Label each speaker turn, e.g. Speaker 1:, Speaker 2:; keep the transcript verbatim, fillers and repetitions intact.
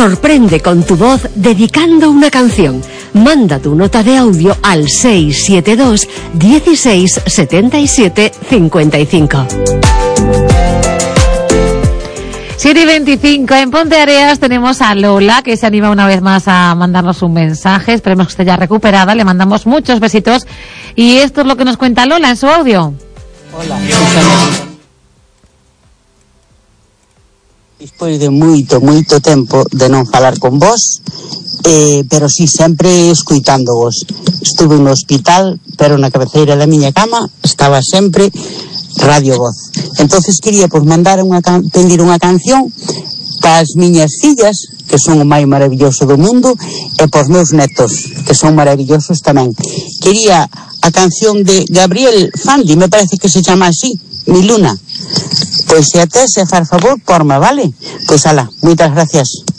Speaker 1: Sorprende con tu voz dedicando una canción. Manda tu nota de audio al seis siete dos, dieciséis, setenta y siete, cincuenta y cinco.
Speaker 2: siete y veinticinco en Ponteareas tenemos a Lola, que se anima una vez más a mandarnos un mensaje. Esperemos que esté ya recuperada. Le mandamos muchos besitos. Y esto es lo que nos cuenta Lola en su audio.
Speaker 3: Hola, despois de moito, moito tempo de non falar con vos, eh, pero si sí, sempre escuitando vos. Estuve no hospital, pero na cabeceira da miña cama estaba sempre Radio Voz. Entonces quería pues mandar unha pedir unha canción para as miñas fillas, que son o máis maravilloso do mundo, e para os meus netos, que son maravillosos tamén. Quería a canción de Gabriel Fandi, me parece que se chama así, Mi Luna. Pois se até se far favor, porma, vale? Pois alá, moitas gracias.